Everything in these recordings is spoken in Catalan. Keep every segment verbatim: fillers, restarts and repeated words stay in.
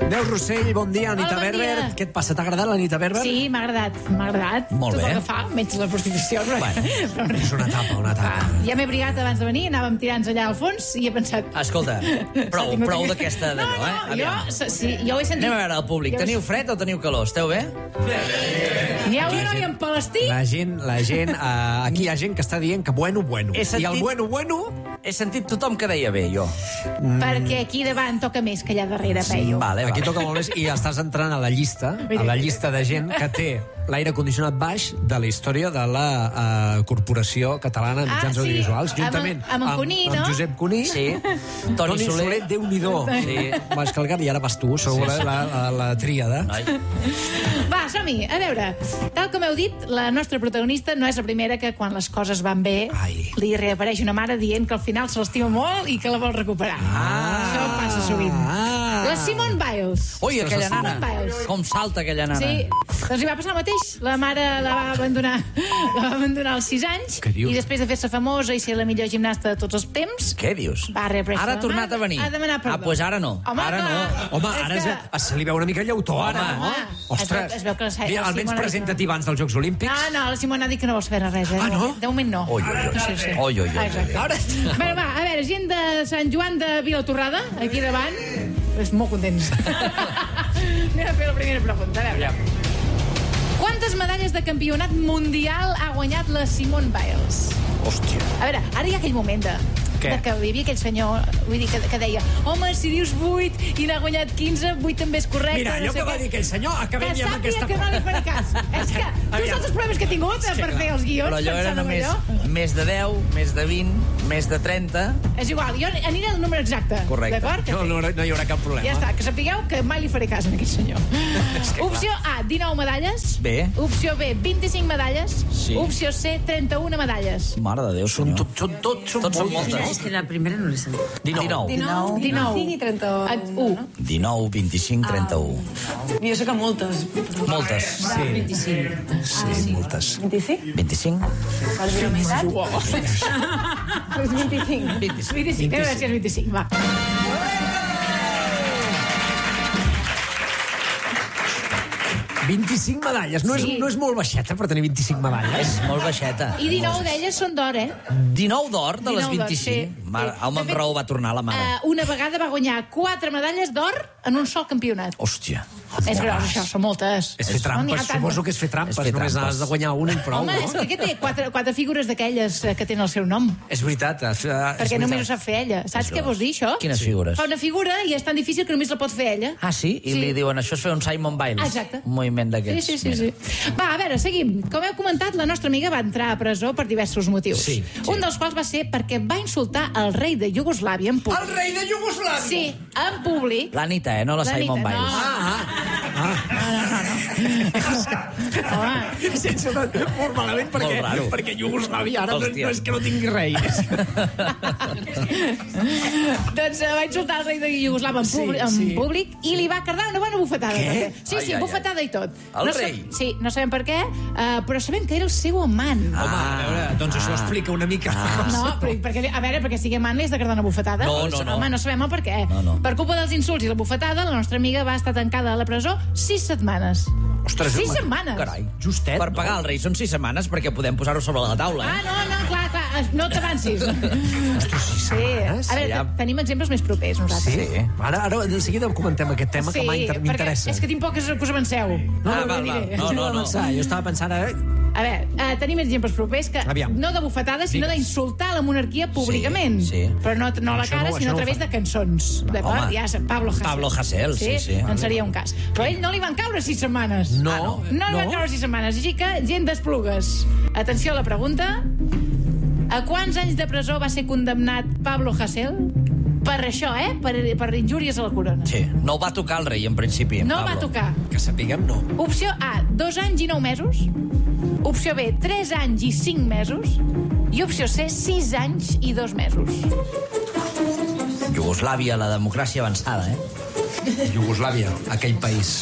Neus Rossell, bon dia, Anita Hola, bon Berber. dia. Què et passa, t'ha agradat l'Anita Berber? Sí, m'ha agradat, m'ha agradat. Molt Tot bé. el que fa, menys la prostitució. Però, Bueno, però És una etapa, una etapa. Ah, ja m'he brigat abans de venir, anàvem tirant allà al fons i he pensat... Escolta, prou, S'ha tingut prou que- d'aquesta No, d'allò, no, eh? Aviam. jo, s- sí, jo ho he sentit. Anem a veure el públic. Jo ho he Teniu fred o teniu calor? Esteu bé? N'hi ha un noi en Palestí? La gent, la gent, uh, aquí hi ha gent que està dient que bueno, bueno. He sentit- I el bueno, bueno... He sentit tothom que deia bé, jo. Perquè aquí davant toca més que allà darrere, Peyu. Vale, Aquí vale. toca molt més i estàs entrant a la llista, a la llista de gent que té l'aire condicionat baix de la història de la uh, Corporació Catalana de Ah, Mitjans sí. Audiovisuals, Amb el- juntament amb en Cuní, amb no? Josep Cuní, Sí. Toni, Toni Soler, Soler. Déu-n'hi-do. Sí. Vas calcar i ara vas tu, sou la, la, la, la tríada. Noi. Va, som-hi. A veure, tal com heu dit, la nostra protagonista no és la primera que quan les coses van bé Ai. li reapareix una mare dient que al final se l'estima molt i que la vol recuperar. Ah. Això passa sovint. Ah. La Simone Biles. Ui, aquella Simone nana. Biles. Com salta aquella nana. Sí, doncs li va passar el mateix. La mare la va abandonar, la va abandonar als sis anys Què dius? i després de fer-se famosa i ser la millor gimnasta de tots els temps, Què dius? va reaparèixer Ara ha la tornat mare, a venir. ha demanat perdó. Ah, doncs ara no. Home, Ara clar. no. Home, És ara que- es, se li veu una mica llautó, ara, Home. no? Home, Ostres, es veu- es veu que la- Mira, la almenys Simone- presenta't abans dels Jocs Olímpics. Ah, no, la Simona ha dit que no vol saber res. Eh? Ah, no? De moment no. Ui, ui, ui. Sí, sí. Ui, ui, ui, Ah, exacte. ui. Ara... Bé, va, a veure, gent de Sant Joan de Vilatorrada, aquí davant, és molt contents. Anem a fer la primera pregunta, a veure. Quantes medalles de campionat mundial ha guanyat la Simone Biles? Hòstia. A veure, ara hi ha aquell moment de, Què? de que hi havia aquell senyor, vull dir, que, que deia home, si dius vuit i n'ha guanyat quinze, vuit també és correcte. Mira, allò no sé que va què. dir aquell senyor, acabem Que ja amb sàpiga aquesta... que no li faré cas. És que tu Aviam. saps els problemes que he tingut Sí, per clar. fer els guions? Però allò era pensant en només allò? més de deu, més de vint, més de trenta. És igual, jo aniré al número exacte. Correcte. D'acord? Que No, sí. no, no hi haurà cap problema. Ja està, que sapigueu que mai li faré cas a aquest senyor. que Opció A, dinou medalles. Bé. Opció B, vint-i-cinc medalles. Sí. Opció C, trenta-una medalles. Mare de Déu, Són, senyor. tot, són, tots són Tots són moltes. moltes. Es que la primera no le salió. dinou. dinou. vint-i-cinc i trenta-u. U. dinou, vint-i-cinc, trenta-u. Jo sé que moltes. Moltes. Sí, veinticinc. sí, moltes. vint-i-cinc? vint-i-cinc? Vols dir la meitat? Doncs vint-i-cinc. vint-i-cinc. vint-i-cinc, anem a veure si és vint-i-cinc, va. vint-i-cinc medalles. No, Sí. és, no és molt baixeta per tenir vint-i-cinc medalles. És molt baixeta. I dinou d'elles són d'or, eh? dinou d'or de les dinou d'or, vint-i-cinc. sí. Mare, Sí. home, De amb fet, raó va tornar la mare. Uh, una vegada va guanyar quatre medalles d'or en un sol campionat. Hòstia. És gros, això, són moltes. És fer No n'hi ha trampes, tant. suposo que és fer trampes. És fer Només trampes. has de guanyar una i prou, Home, és no? que què té? Quatre, quatre figures d'aquelles eh, que tenen el seu nom. És veritat. És, és Perquè només ho veritat. sap fer ella. Saps És què vols dir, això? Quines figures? Fa una figura i és tan difícil que només la pot fer ella. Ah, sí? I Sí. li diuen, això és fer un Simon Biles. Exacte. Un moviment Sí, d'aquests. sí, sí, sí. Va, a veure, seguim. Com heu comentat, la nostra amiga va entrar a presó per diversos motius. Sí, sí. Un dels quals va ser perquè va insultar el rei de Iugoslàvia en públic. El rei de Iugoslàvia! Sí, en públic. L'Anita, eh? No la Simon L'Anita, Biles. no. Ah, Home, sense molt malament perquè, Molt raro. perquè Iugoslàvia ara no, Hòstia. no és que no tingui rei. doncs eh, va insultar el rei de Iugoslàvia en, Sí, públic, en sí. públic i li va cardar una bona bufetada. Què? també. Sí, Ai, sí, ai, bufetada i tot. El no sa- rei? Sí, no sabem per què, uh, però sabem que era el seu amant. Home, a veure, doncs això explica una mica. No, però perquè, a veure, perquè sigui amant li has de cardar una bufetada. No, no, no. Home, no sabem el per què. No, no. Per culpa dels insults i la bufetada, la nostra amiga va estar tancada a la presó sis setmanes. Ostres, sis home, setmanes. Carai. Justet, Per no? pagar el rei són sis setmanes perquè podem posar-ho sobre la taula, Ah, eh? no, no, clar, clar, no t'avancis. Ostres, sis Sí, setmanes? a veure, ja. te- tenim exemples més propers, nosaltres. Sí. Ara, ara de seguida comentem aquest tema que m'ha inter- perquè m'interessa. és que tinc poques que us avanceu. No, Ah, no, val, no, val. no, No, no, no, no. Jo estava pensant ara... A veure, uh, tenim exemples propers que Aviam. no de bufetades, sinó Digues. d'insultar la monarquia públicament. sí. Però no, no a la Això cara, no- sinó això a no ho través fa. de cançons. D'acord? Home. Ja, és Pablo Hasél. Pablo Hasél, sí, sí. En seria un cas. Però a ell no li van caure sis setmanes. No, Ah, no. No li van caure sis setmanes. Així que, gent d'Esplugues, atenció a la pregunta. A quants anys de presó va ser condemnat Pablo Hasél? Per això, eh? Per, per injúries a la corona. Sí. No ho va tocar el rei, en principi. No Pablo. va tocar. Que sapiguem, no. Opció A, dos anys i nou mesos. Opció B, tres anys i cinc mesos. I opció C, sis anys i dos mesos. Iugoslàvia, la democràcia avançada, eh? Iugoslàvia, aquell país.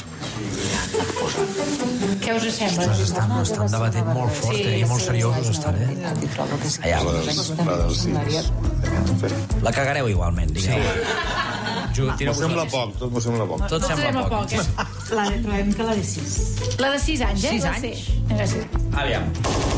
Què us sembla? Ostres, estan, estan debatent molt fort, eh? I molt seriosos estan, eh? Allà. Les, la dels sis. La cagareu igualment, digueu. Tireu M'ho sembla poc, tot m'ho sembla poc. Tot sembla poc. eh? La de, trobem que la de sis. La de sis anys, eh? Sis Va anys? ser. Va ser. Aviam.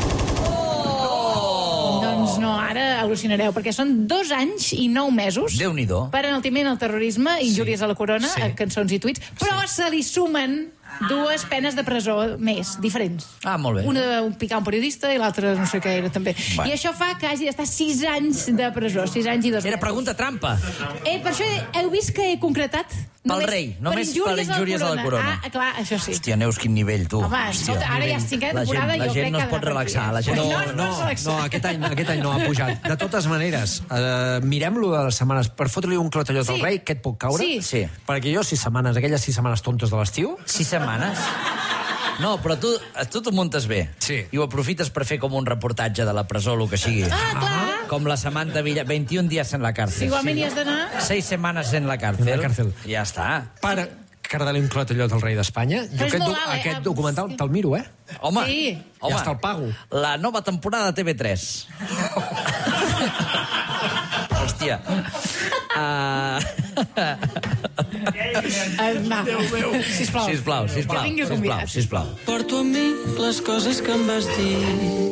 Doncs no, ara al·lucinareu, perquè són dos anys i nou mesos Déu-n'hi-do. per enaltiment al terrorisme, injúries a la corona, sí. a cançons i tuits, però se li sumen dues penes de presó més, diferents. Ah, molt bé. Una de picar un periodista i l'altra no sé què era, també. Bueno. I això fa que hagi d'estar sis anys de presó, sis anys i dos Era mesos. pregunta trampa. Eh, per això heu vist que he concretat? Pel rei, només per injúries a la corona. Ah, clar, això sí. Hòstia, Neus, quin nivell, tu. Home, Hòstia. escolta, ara ja és cinquena La gent- temporada i la jo gent crec no que es pot ha de relaxar, repetir. la gent- No, No, no, no, no, no aquest, any, aquest any no ha pujat. De totes maneres, eh, mirem-lo de les setmanes. Per fotre-li un clatellot Sí. al rei, què et pot caure? Sí. Sí. Perquè jo, sis setmanes, aquelles sis setmanes tontes de l'estiu... Sis setmanes? No, però tu, tu t'ho muntes bé. Sí. I ho aprofites per fer com un reportatge de la presó, el que sigui. Ah, clar. Com la Samantha Villa, veintiún días en la cárcel. Igualment hi has d'anar... Seis semanas en la cárcel. En la cárcel. Ja està. Per cardar-li un clatellot al rei d'Espanya. Jo Però és aquest, molt do, alt, eh? aquest documental te'l miro, eh? Home, Sí. home, Ja està el pago. La nova temporada de T V tres. Hòstia. Uh... Eh, va, sisplau. Sisplau, sisplau, Que vingui el sisplau, convidat. sisplau. Porto amb mi les coses que em vas dir.